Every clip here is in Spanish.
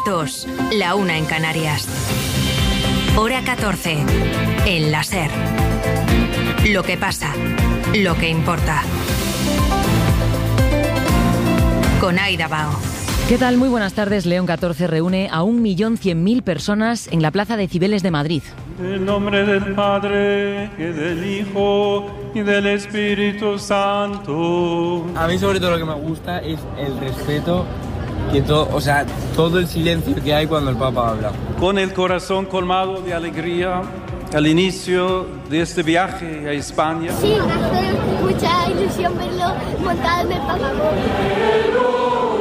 las 2, la 1 en Canarias. Hora 14, en la SER. Lo que pasa, lo que importa. Con Aida Bao. ¿Qué tal? Muy buenas tardes. León XIV reúne a 1.100.000 personas en la Plaza de Cibeles de Madrid. En nombre del Padre, y del Hijo, y del Espíritu Santo. A mí sobre todo lo que me gusta es el respeto, que todo el silencio que hay cuando el Papa habla. Con el corazón colmado de alegría, al inicio de este viaje a España. Sí, hace mucha ilusión verlo montado en el Papamóvil.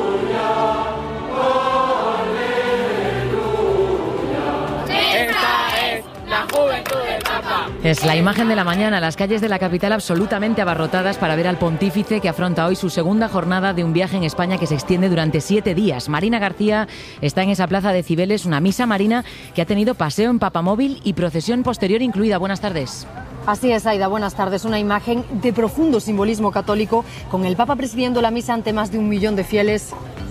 Es la imagen de la mañana, las calles de la capital absolutamente abarrotadas para ver al pontífice que afronta hoy su segunda jornada de un viaje en España que se extiende durante 7 días. Marina García está en esa plaza de Cibeles, una misa marina que ha tenido paseo en papamóvil y procesión posterior incluida. Buenas tardes. Así es, Aida, buenas tardes. Una imagen de profundo simbolismo católico, con el Papa presidiendo la misa ante más de 1 millón de fieles.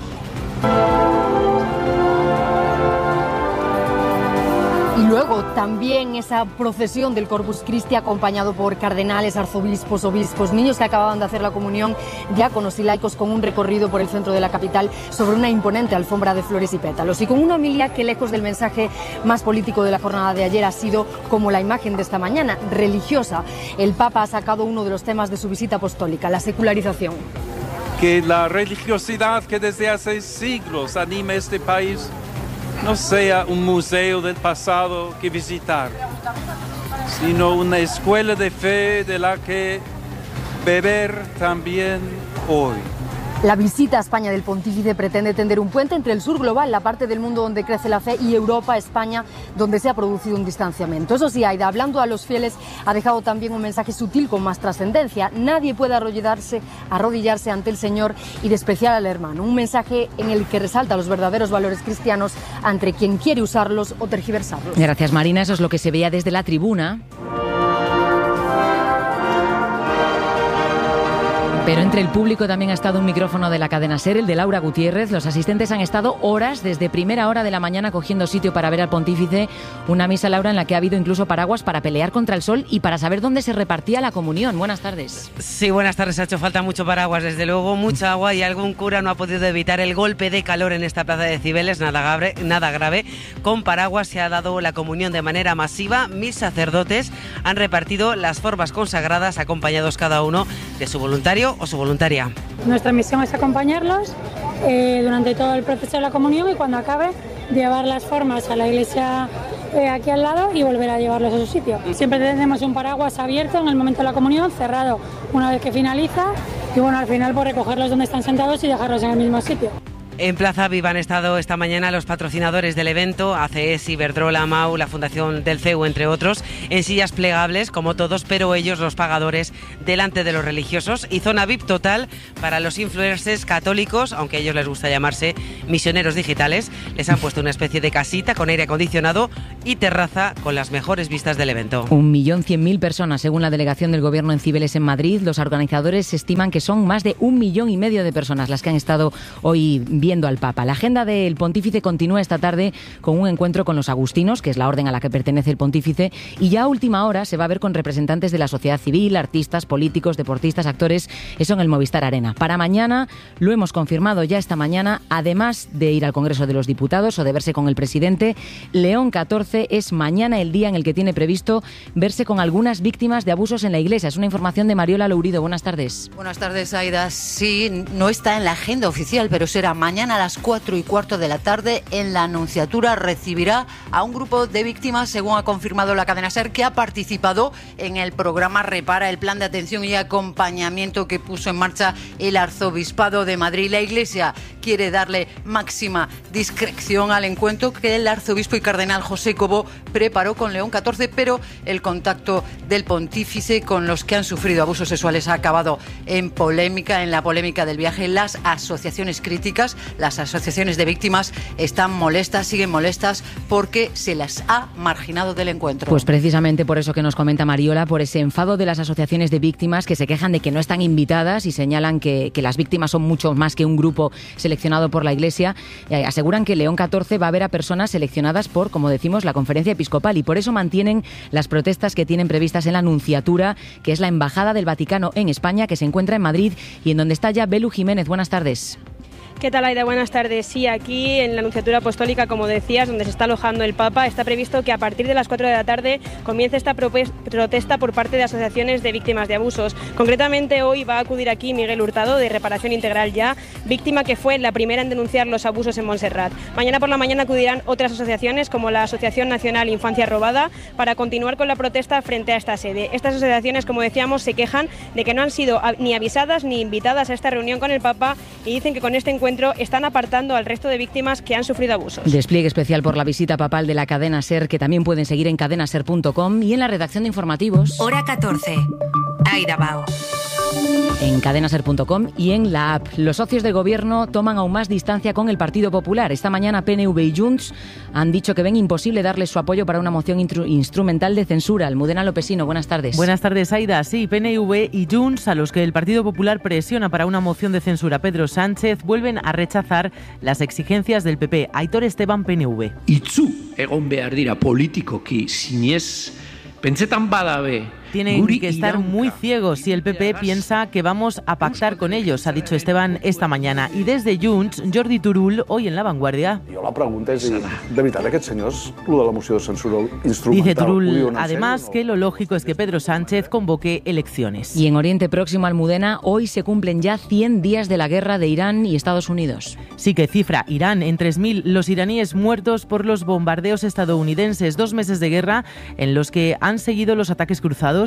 Y luego también esa procesión del Corpus Christi acompañado por cardenales, arzobispos, obispos, niños que acababan de hacer la comunión, diáconos y laicos, con un recorrido por el centro de la capital sobre una imponente alfombra de flores y pétalos. Y con una homilía que, lejos del mensaje más político de la jornada de ayer, ha sido como la imagen de esta mañana, religiosa. El Papa ha sacado uno de los temas de su visita apostólica, la secularización. Que la religiosidad que desde hace siglos anima este país no sea un museo del pasado que visitar, sino una escuela de fe de la que beber también hoy. La visita a España del pontífice pretende tender un puente entre el sur global, la parte del mundo donde crece la fe, y Europa, España, donde se ha producido un distanciamiento. Eso sí, Aida, hablando a los fieles, ha dejado también un mensaje sutil con más trascendencia. Nadie puede arrodillarse ante el Señor y despreciar al hermano. Un mensaje en el que resalta los verdaderos valores cristianos ante quien quiere usarlos o tergiversarlos. Gracias, Marina. Eso es lo que se veía desde la tribuna. Pero entre el público también ha estado un micrófono de la cadena SER, el de Laura Gutiérrez. Los asistentes han estado horas, desde primera hora de la mañana, cogiendo sitio para ver al pontífice. Una misa, Laura, en la que ha habido incluso paraguas para pelear contra el sol y para saber dónde se repartía la comunión. Buenas tardes. Sí, buenas tardes. Ha hecho falta mucho paraguas, desde luego, mucha agua, y algún cura no ha podido evitar el golpe de calor en esta plaza de Cibeles. Nada grave. Con paraguas se ha dado la comunión de manera masiva. 1000 sacerdotes han repartido las formas consagradas, acompañados cada uno de su voluntario o su voluntaria. Nuestra misión es acompañarlos durante todo el proceso de la comunión, y cuando acabe llevar las formas a la iglesia aquí al lado y volver a llevarlos a su sitio. Siempre tenemos un paraguas abierto en el momento de la comunión, cerrado una vez que finaliza, y bueno, al final por recogerlos donde están sentados y dejarlos en el mismo sitio. En Plaza Viva han estado esta mañana los patrocinadores del evento, ACS, Iberdrola, MAU, la Fundación del CEU, entre otros, en sillas plegables, como todos, pero ellos, los pagadores, delante de los religiosos, y zona VIP total para los influencers católicos, aunque a ellos les gusta llamarse misioneros digitales. Les han puesto una especie de casita con aire acondicionado y terraza con las mejores vistas del evento. 1.100.000 personas, según la delegación del Gobierno en Cibeles, en Madrid. Los organizadores estiman que son más de 1,5 millones de personas las que han estado hoy viendo al Papa. La agenda del pontífice continúa esta tarde con un encuentro con los agustinos, que es la orden a la que pertenece el pontífice, y ya a última hora se va a ver con representantes de la sociedad civil, artistas, políticos, deportistas, actores, eso en el Movistar Arena. Para mañana, lo hemos confirmado ya esta mañana, además de ir al Congreso de los Diputados o de verse con el presidente, León XIV es mañana el día en el que tiene previsto verse con algunas víctimas de abusos en la Iglesia. Es una información de Mariola Lourido. Buenas tardes. Buenas tardes, Aida. Sí, no está en la agenda oficial, pero será mañana a las 4:15 de la tarde. En la Nunciatura recibirá a un grupo de víctimas, según ha confirmado la cadena SER, que ha participado en el programa Repara, el plan de atención y acompañamiento que puso en marcha el Arzobispado de Madrid. La Iglesia quiere darle máxima discreción al encuentro que el arzobispo y cardenal José Cobo preparó con León XIV, pero el contacto del pontífice con los que han sufrido abusos sexuales ha acabado en polémica, en la polémica del viaje. Las asociaciones críticas Las asociaciones de víctimas están molestas, siguen molestas, porque se las ha marginado del encuentro. Pues precisamente por eso que nos comenta Mariola, por ese enfado de las asociaciones de víctimas que se quejan de que no están invitadas y señalan que las víctimas son mucho más que un grupo seleccionado por la Iglesia. Aseguran que León XIV va a ver a personas seleccionadas por, como decimos, la Conferencia Episcopal, y por eso mantienen las protestas que tienen previstas en la Nunciatura, que es la Embajada del Vaticano en España, que se encuentra en Madrid y en donde está ya Belu Jiménez. Buenas tardes. ¿Qué tal, Aida? Buenas tardes. Sí, aquí en la Nunciatura Apostólica, como decías, donde se está alojando el Papa, está previsto que a partir de las 4 de la tarde comience esta protesta por parte de asociaciones de víctimas de abusos. Concretamente, hoy va a acudir aquí Miguel Hurtado, de Reparación Integral Ya, víctima que fue la primera en denunciar los abusos en Montserrat. Mañana por la mañana acudirán otras asociaciones, como la Asociación Nacional Infancia Robada, para continuar con la protesta frente a esta sede. Estas asociaciones, como decíamos, se quejan de que no han sido ni avisadas ni invitadas a esta reunión con el Papa, y dicen que con este encuentro están apartando al resto de víctimas que han sufrido abusos. Despliegue especial por la visita papal de la cadena SER, que también pueden seguir en cadenaser.com y en la redacción de informativos. Hora 14. Aida Bao. En cadenaser.com y en la app. Los socios de gobierno toman aún más distancia con el Partido Popular. Esta mañana PNV y Junts han dicho que ven imposible darles su apoyo para una moción instrumental de censura. Almudena Lopesino, buenas tardes. Buenas tardes, Aida. Sí, PNV y Junts, a los que el Partido Popular presiona para una moción de censura Pedro Sánchez, vuelven a rechazar las exigencias del PP. Aitor Esteban, PNV. Itzu egon behar dira politikoki sinez pentsetan badabe. Tienen que estar muy ciegos si el PP piensa que vamos a pactar con ellos, ha dicho Esteban esta mañana. Y desde Junts, Jordi Turull, hoy en La Vanguardia. La pregunta es, de veritat, aquests senyors, lo de la moció de censura instrumental... Dice Turull, además, que lo lógico es que Pedro Sánchez convoque elecciones. Y en Oriente Próximo, Almudena, hoy se cumplen ya 100 días de la guerra de Irán y Estados Unidos. Sí, que cifra Irán en 3.000 los iraníes muertos por los bombardeos estadounidenses. 2 meses de guerra en los que han seguido los ataques cruzados,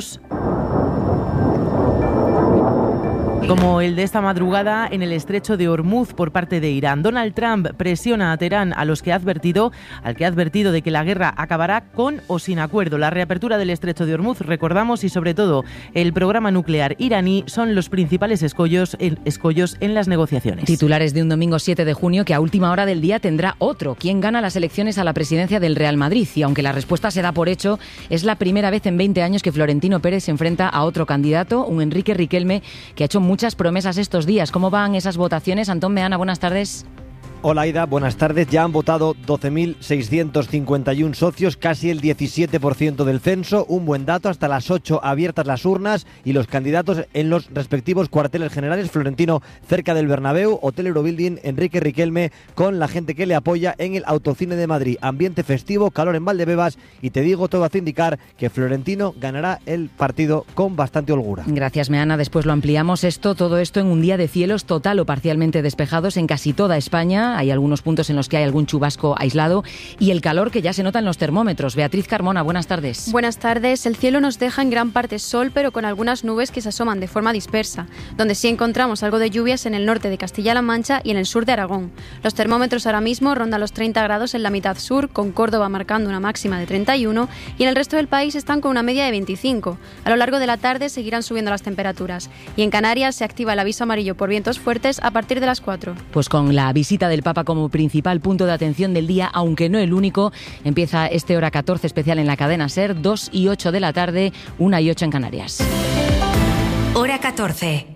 como el de esta madrugada en el estrecho de Hormuz por parte de Irán. Donald Trump presiona a Teherán, al que ha advertido de que la guerra acabará con o sin acuerdo. La reapertura del estrecho de Hormuz, recordamos, y sobre todo el programa nuclear iraní son los principales escollos en las negociaciones. Titulares de un domingo 7 de junio que a última hora del día tendrá otro. ¿Quién gana las elecciones a la presidencia del Real Madrid? Y aunque la respuesta se da por hecho, es la primera vez en 20 años que Florentino Pérez se enfrenta a otro candidato, un Enrique Riquelme, que ha hecho muchas promesas estos días. ¿Cómo van esas votaciones? Antón Meana, buenas tardes. Hola, Aida, buenas tardes. Ya han votado 12.651 socios, casi el 17% del censo. Un buen dato, hasta las 8 abiertas las urnas y los candidatos en los respectivos cuarteles generales. Florentino cerca del Bernabéu, Hotel Eurobuilding, Enrique Riquelme con la gente que le apoya en el Autocine de Madrid. Ambiente festivo, calor en Valdebebas y te digo, todo hace indicar que Florentino ganará el partido con bastante holgura. Gracias, Meana. Después lo ampliamos. Todo esto en un día de cielos total o parcialmente despejados en casi toda España. Hay algunos puntos en los que hay algún chubasco aislado y el calor que ya se nota en los termómetros. Beatriz Carmona, buenas tardes. Buenas tardes. El cielo nos deja en gran parte sol, pero con algunas nubes que se asoman de forma dispersa, donde sí encontramos algo de lluvias en el norte de Castilla-La Mancha y en el sur de Aragón. Los termómetros ahora mismo rondan los 30 grados en la mitad sur, con Córdoba marcando una máxima de 31 y en el resto del país están con una media de 25. A lo largo de la tarde seguirán subiendo las temperaturas y en Canarias se activa el aviso amarillo por vientos fuertes a partir de las 4. Pues con la visita del Papa como principal punto de atención del día, aunque no el único, empieza este Hora 14 especial en la cadena SER, 2 y 8 de la tarde, 1 y 8 en Canarias. Hora 14.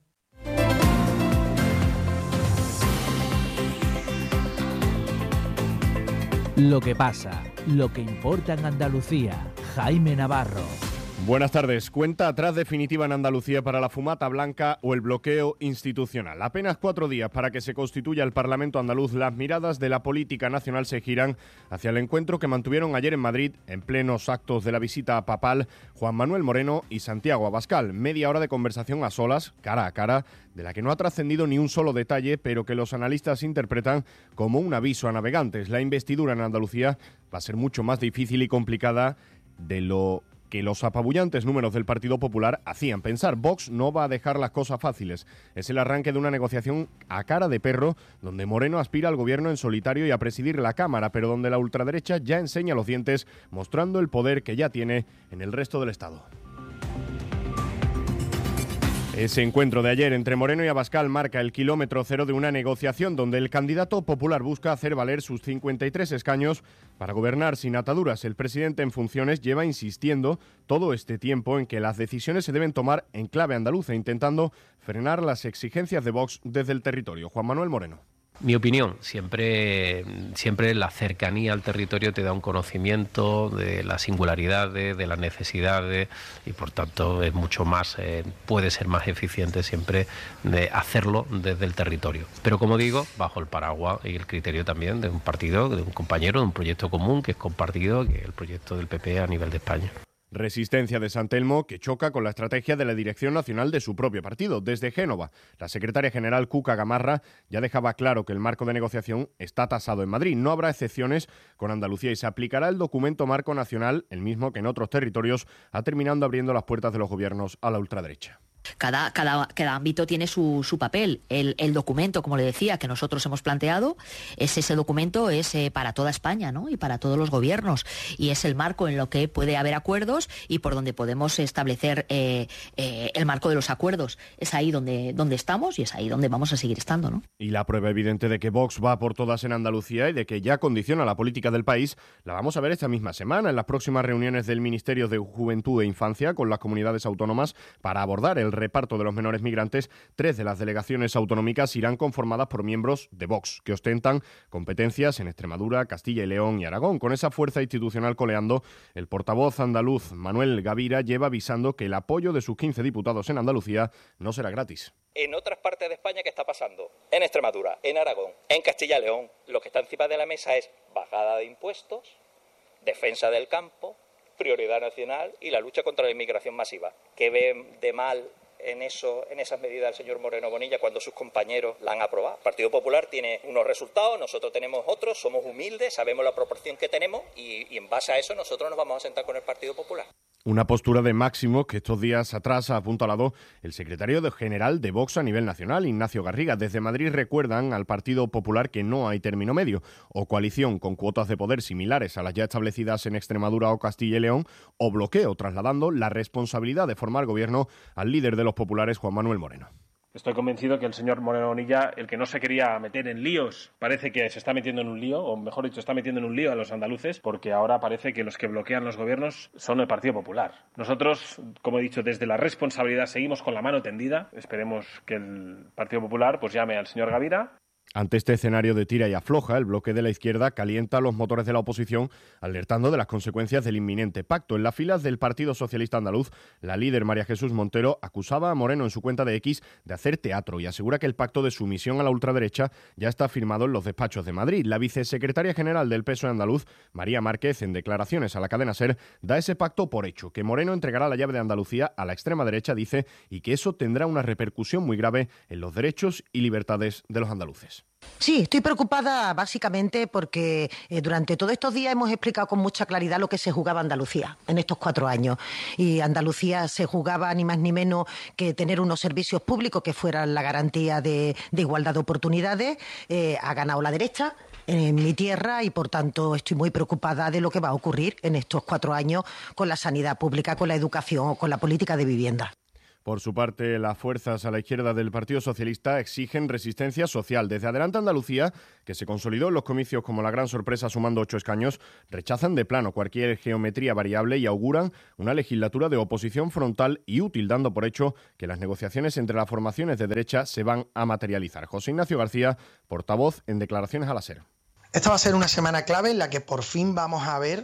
Lo que pasa, lo que importa en Andalucía. Jaime Navarro. Buenas tardes. Cuenta atrás definitiva en Andalucía para la fumata blanca o el bloqueo institucional. Apenas 4 días para que se constituya el Parlamento andaluz, las miradas de la política nacional se giran hacia el encuentro que mantuvieron ayer en Madrid, en plenos actos de la visita papal, Juan Manuel Moreno y Santiago Abascal. Media hora de conversación a solas, cara a cara, de la que no ha trascendido ni un solo detalle, pero que los analistas interpretan como un aviso a navegantes. La investidura en Andalucía va a ser mucho más difícil y complicada de lo que los apabullantes números del Partido Popular hacían pensar. Vox no va a dejar las cosas fáciles. Es el arranque de una negociación a cara de perro, donde Moreno aspira al gobierno en solitario y a presidir la Cámara, pero donde la ultraderecha ya enseña los dientes, mostrando el poder que ya tiene en el resto del Estado. Ese encuentro de ayer entre Moreno y Abascal marca el kilómetro cero de una negociación donde el candidato popular busca hacer valer sus 53 escaños para gobernar sin ataduras. El presidente en funciones lleva insistiendo todo este tiempo en que las decisiones se deben tomar en clave andaluza, intentando frenar las exigencias de Vox desde el territorio. Juan Manuel Moreno. Mi opinión, siempre la cercanía al territorio te da un conocimiento de las singularidades, de las necesidades y por tanto es mucho más, puede ser más eficiente siempre de hacerlo desde el territorio. Pero como digo, bajo el paraguas y el criterio también de un partido, de un compañero, de un proyecto común que es compartido, que es el proyecto del PP a nivel de España. Resistencia de San Telmo que choca con la estrategia de la dirección nacional de su propio partido. Desde Génova, la secretaria general Cuca Gamarra ya dejaba claro que el marco de negociación está tasado en Madrid. No habrá excepciones con Andalucía y se aplicará el documento marco nacional, el mismo que en otros territorios, terminando abriendo las puertas de los gobiernos a la ultraderecha. Cada ámbito tiene su papel. El documento, como le decía, que nosotros hemos planteado, ese documento es para toda España, ¿no? Y para todos los gobiernos. Y es el marco en lo que puede haber acuerdos y por donde podemos establecer el marco de los acuerdos. Es ahí donde estamos y es ahí donde vamos a seguir estando, ¿no? Y la prueba evidente de que Vox va por todas en Andalucía y de que ya condiciona la política del país la vamos a ver esta misma semana en las próximas reuniones del Ministerio de Juventud e Infancia con las comunidades autónomas para abordar el reparto de los menores migrantes. 3 de las delegaciones autonómicas irán conformadas por miembros de Vox, que ostentan competencias en Extremadura, Castilla y León y Aragón. Con esa fuerza institucional coleando, el portavoz andaluz Manuel Gavira lleva avisando que el apoyo de sus 15 diputados en Andalucía no será gratis. En otras partes de España, ¿qué está pasando? En Extremadura, en Aragón, en Castilla y León, lo que está encima de la mesa es bajada de impuestos, defensa del campo, prioridad nacional y la lucha contra la inmigración masiva. ¿Qué ve de mal en esas medidas el señor Moreno Bonilla cuando sus compañeros la han aprobado? El Partido Popular tiene unos resultados, nosotros tenemos otros, somos humildes, sabemos la proporción que tenemos y en base a eso nosotros nos vamos a sentar con el Partido Popular. Una postura de máximo que estos días atrás ha apuntalado el secretario general de Vox a nivel nacional, Ignacio Garriga. Desde Madrid recuerdan al Partido Popular que no hay término medio, o coalición con cuotas de poder similares a las ya establecidas en Extremadura o Castilla y León, o bloqueo, trasladando la responsabilidad de formar gobierno al líder de los populares, Juan Manuel Moreno. Estoy convencido que el señor Moreno Bonilla, el que no se quería meter en líos, parece que se está metiendo en un lío, o mejor dicho, está metiendo en un lío a los andaluces, porque ahora parece que los que bloquean los gobiernos son el Partido Popular. Nosotros, como he dicho, desde la responsabilidad seguimos con la mano tendida. Esperemos que el Partido Popular pues llame al señor Gavira. Ante este escenario de tira y afloja, el bloque de la izquierda calienta los motores de la oposición, alertando de las consecuencias del inminente pacto. En las filas del Partido Socialista Andaluz, la líder María Jesús Montero acusaba a Moreno en su cuenta de X de hacer teatro y asegura que el pacto de sumisión a la ultraderecha ya está firmado en los despachos de Madrid. La vicesecretaria general del PSOE andaluz, María Márquez, en declaraciones a la cadena SER, da ese pacto por hecho, que Moreno entregará la llave de Andalucía a la extrema derecha, dice, y que eso tendrá una repercusión muy grave en los derechos y libertades de los andaluces. Sí, estoy preocupada básicamente porque durante todos estos días hemos explicado con mucha claridad lo que se jugaba Andalucía en estos 4 años. Y Andalucía se jugaba ni más ni menos que tener unos servicios públicos que fueran la garantía de igualdad de oportunidades. Ha ganado la derecha en mi tierra y por tanto estoy muy preocupada de lo que va a ocurrir en estos 4 años con la sanidad pública, con la educación o con la política de vivienda. Por su parte, las fuerzas a la izquierda del Partido Socialista exigen resistencia social. Desde Adelante Andalucía, que se consolidó en los comicios como la gran sorpresa sumando 8 escaños, rechazan de plano cualquier geometría variable y auguran una legislatura de oposición frontal y útil, dando por hecho que las negociaciones entre las formaciones de derecha se van a materializar. José Ignacio García, portavoz en declaraciones a la SER. Esta va a ser una semana clave en la que por fin vamos a ver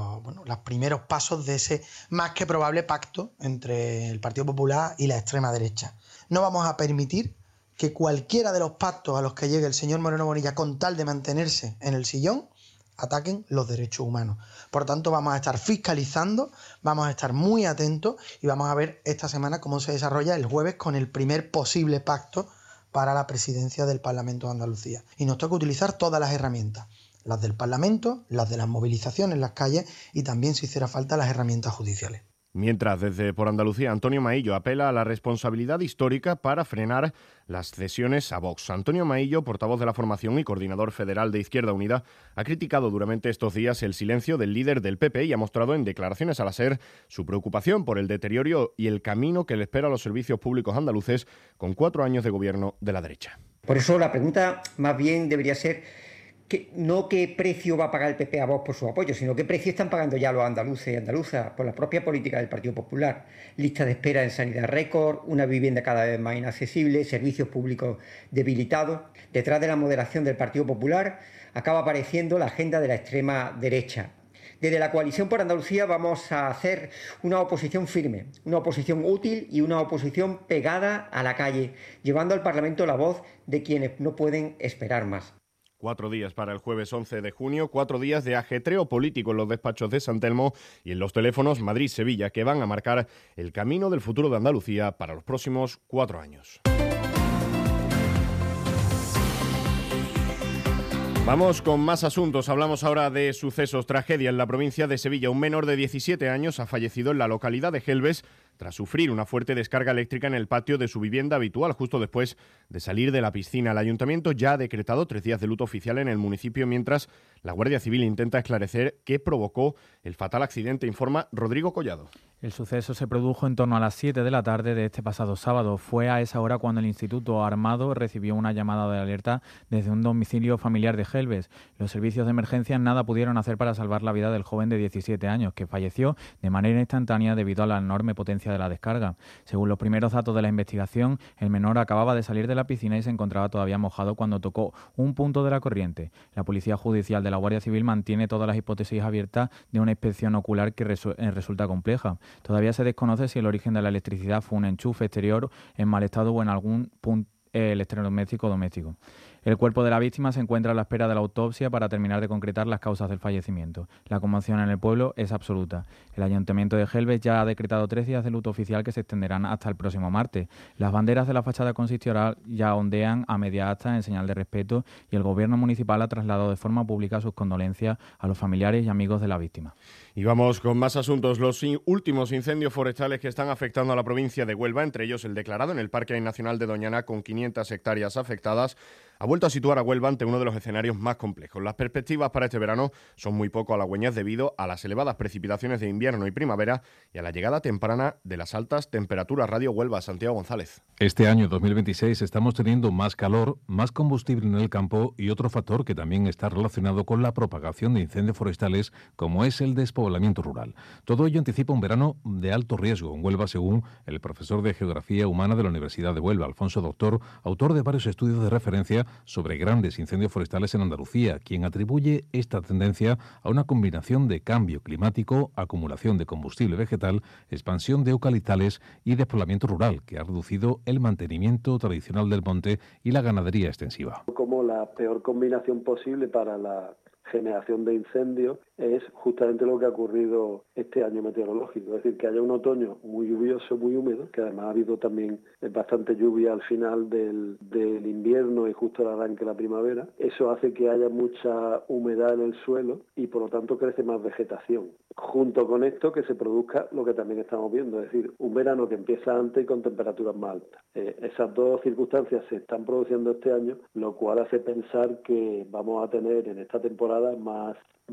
los primeros pasos de ese más que probable pacto entre el Partido Popular y la extrema derecha. No vamos a permitir que cualquiera de los pactos a los que llegue el señor Moreno Bonilla con tal de mantenerse en el sillón ataquen los derechos humanos. Por tanto, vamos a estar fiscalizando, vamos a estar muy atentos y vamos a ver esta semana cómo se desarrolla el jueves con el primer posible pacto para la presidencia del Parlamento de Andalucía. Y nos toca utilizar todas las herramientas, las del Parlamento, las de las movilizaciones en las calles y también, si hiciera falta, las herramientas judiciales. Mientras, desde Por Andalucía, Antonio Maillo apela a la responsabilidad histórica para frenar las cesiones a Vox. Antonio Maillo, portavoz de la formación y coordinador federal de Izquierda Unida, ha criticado duramente estos días el silencio del líder del PP y ha mostrado en declaraciones a la SER su preocupación por el deterioro y el camino que le espera a los servicios públicos andaluces con 4 años de gobierno de la derecha. Por eso la pregunta más bien debería ser no qué precio va a pagar el PP a Vox por su apoyo, sino qué precio están pagando ya los andaluces y andaluzas por la propia política del Partido Popular. Lista de espera en sanidad récord, una vivienda cada vez más inaccesible, servicios públicos debilitados. Detrás de la moderación del Partido Popular acaba apareciendo la agenda de la extrema derecha. Desde la Coalición por Andalucía vamos a hacer una oposición firme, una oposición útil y una oposición pegada a la calle, llevando al Parlamento la voz de quienes no pueden esperar más. 4 días para el jueves 11 de junio, 4 días de ajetreo político en los despachos de San Telmo y en los teléfonos Madrid-Sevilla, que van a marcar el camino del futuro de Andalucía para los próximos 4 años. Vamos con más asuntos. Hablamos ahora de sucesos. Tragedia en la provincia de Sevilla. Un menor de 17 años ha fallecido en la localidad de Gelbes tras sufrir una fuerte descarga eléctrica en el patio de su vivienda habitual justo después de salir de la piscina. El ayuntamiento ya ha decretado 3 días de luto oficial en el municipio mientras la Guardia Civil intenta esclarecer qué provocó el fatal accidente, informa Rodrigo Collado. El suceso se produjo en torno a las 7 de la tarde de este pasado sábado. Fue a esa hora cuando el Instituto Armado recibió una llamada de alerta desde un domicilio familiar de Gelbes. Los servicios de emergencia nada pudieron hacer para salvar la vida del joven de 17 años, que falleció de manera instantánea debido a la enorme potencia de la descarga. Según los primeros datos de la investigación, el menor acababa de salir de la piscina y se encontraba todavía mojado cuando tocó un punto de la corriente. La Policía Judicial de la Guardia Civil mantiene todas las hipótesis abiertas de una inspección ocular que resulta compleja. Todavía se desconoce si el origen de la electricidad fue un enchufe exterior en mal estado o en algún punto electrodoméstico doméstico. El cuerpo de la víctima se encuentra a la espera de la autopsia para terminar de concretar las causas del fallecimiento. La conmoción en el pueblo es absoluta. El Ayuntamiento de Gelbes ya ha decretado 3 días de luto oficial que se extenderán hasta el próximo martes. Las banderas de la fachada consistorial ya ondean a media asta en señal de respeto y el Gobierno municipal ha trasladado de forma pública sus condolencias a los familiares y amigos de la víctima. Y vamos con más asuntos. Los últimos incendios forestales que están afectando a la provincia de Huelva, entre ellos el declarado en el Parque Nacional de Doñana con 500 hectáreas afectadas, ha vuelto a situar a Huelva ante uno de los escenarios más complejos. Las perspectivas para este verano son muy poco halagüeñas debido a las elevadas precipitaciones de invierno y primavera y a la llegada temprana de las altas temperaturas. Radio Huelva, Santiago González. Este año 2026 estamos teniendo más calor, más combustible en el campo y otro factor que también está relacionado con la propagación de incendios forestales como es el despoblamiento rural. Todo ello anticipa un verano de alto riesgo en Huelva, según el profesor de Geografía Humana de la Universidad de Huelva, Alfonso Doctor, autor de varios estudios de referencia sobre grandes incendios forestales en Andalucía, quien atribuye esta tendencia a una combinación de cambio climático, acumulación de combustible vegetal, expansión de eucaliptales y despoblamiento rural, que ha reducido el mantenimiento tradicional del monte y la ganadería extensiva. Como la peor combinación posible para la generación de incendios es justamente lo que ha ocurrido este año meteorológico, es decir, que haya un otoño muy lluvioso, muy húmedo, que además ha habido también bastante lluvia al final del invierno y justo al arranque de la primavera. Eso hace que haya mucha humedad en el suelo y por lo tanto crece más vegetación. Junto con esto que se produzca lo que también estamos viendo, es decir, un verano que empieza antes y con temperaturas más altas. Esas dos circunstancias se están produciendo este año, lo cual hace pensar que vamos a tener en esta temporada más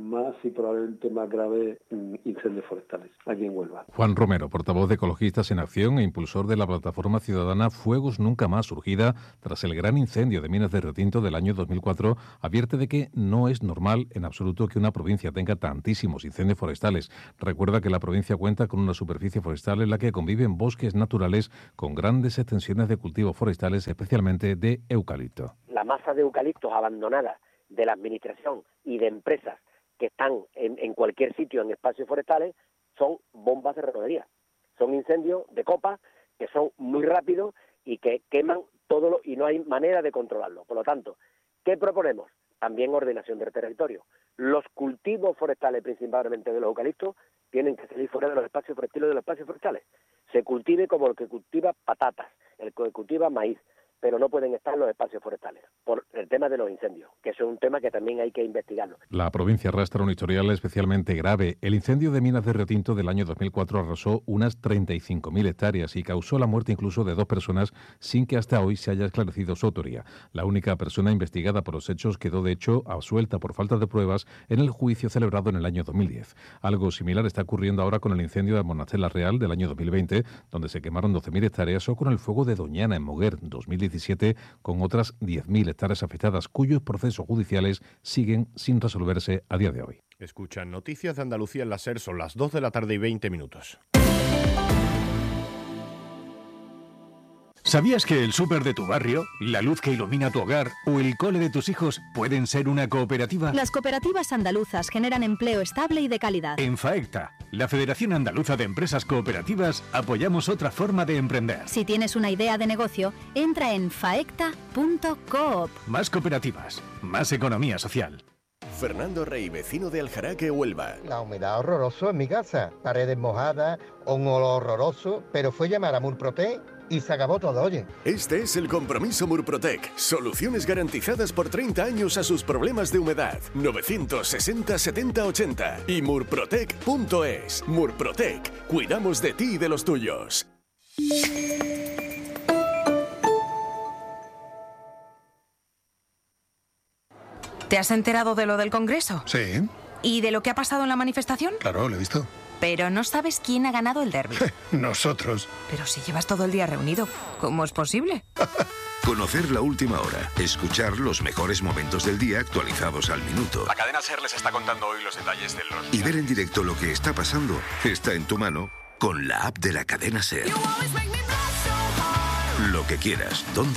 y probablemente más graves incendios forestales aquí en Huelva. Juan Romero, portavoz de Ecologistas en Acción e impulsor de la plataforma ciudadana Fuegos Nunca Más, surgida tras el gran incendio de minas de retinto del año 2004, advierte de que no es normal en absoluto que una provincia tenga tantísimos incendios forestales. Recuerda que la provincia cuenta con una superficie forestal en la que conviven bosques naturales con grandes extensiones de cultivos forestales, especialmente de eucalipto. La masa de eucaliptos abandonada de la administración y de empresas que están en cualquier sitio en espacios forestales son bombas de relojería. Son incendios de copa que son muy rápidos y que queman todo y no hay manera de controlarlo. Por lo tanto, ¿qué proponemos? También ordenación del territorio. Los cultivos forestales, principalmente de los eucaliptos, tienen que salir fuera de los espacios forestales Se cultive como el que cultiva patatas, el que cultiva maíz, pero no pueden estar los espacios forestales, por el tema de los incendios, que eso es un tema que también hay que investigarlo. La provincia arrastra un historial especialmente grave. El incendio de minas de Río Tinto del año 2004 arrasó unas 35.000 hectáreas y causó la muerte incluso de 2 personas sin que hasta hoy se haya esclarecido su autoría. La única persona investigada por los hechos quedó de hecho absuelta por falta de pruebas en el juicio celebrado en el año 2010. Algo similar está ocurriendo ahora con el incendio de Monastela Real del año 2020, donde se quemaron 12.000 hectáreas, o con el fuego de Doñana en Moguer 2017, con otras 10.000 hectáreas afectadas, cuyos procesos judiciales siguen sin resolverse a día de hoy. Escuchan Noticias de Andalucía en la SER, son las 2 de la tarde y 20 minutos. ¿Sabías que el súper de tu barrio, la luz que ilumina tu hogar o el cole de tus hijos pueden ser una cooperativa? Las cooperativas andaluzas generan empleo estable y de calidad. En FAECTA, la Federación Andaluza de Empresas Cooperativas, apoyamos otra forma de emprender. Si tienes una idea de negocio, entra en faecta.coop. Más cooperativas, más economía social. Fernando Rey, vecino de Aljaraque, Huelva. La humedad horroroso en mi casa, paredes mojadas, un olor horroroso, pero fue llamar a Murprotec y se acabó todo, oye. Este es el compromiso Murprotec. Soluciones garantizadas por 30 años a sus problemas de humedad. 960 70 80 y murprotec.es. Murprotec. Cuidamos de ti y de los tuyos. ¿Te has enterado de lo del Congreso? Sí. ¿Y de lo que ha pasado en la manifestación? Claro, lo he visto. Pero no sabes quién ha ganado el derbi. Nosotros. Pero si llevas todo el día reunido, ¿cómo es posible? Conocer la última hora. Escuchar los mejores momentos del día actualizados al minuto. La cadena SER les está contando hoy los detalles de los... Y ver en directo lo que está pasando está en tu mano con la app de la cadena SER. Lo que quieras, dónde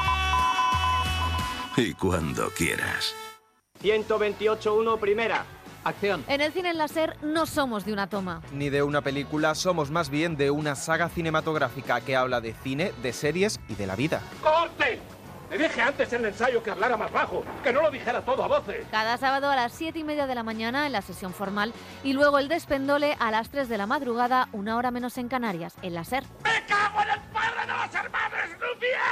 y cuando quieras. 128.1 primera. Acción. En el cine en la SER no somos de una toma. Ni de una película, somos más bien de una saga cinematográfica que habla de cine, de series y de la vida. ¡Corte! Le dije antes en el ensayo que hablara más bajo, que no lo dijera todo a voces. Cada sábado a las 7:30 de la mañana en la sesión formal y luego el despendole a las 3 de la madrugada, 1 hora menos en Canarias, en la SER. ¡Me cago en el padre de las hermanas Rupias!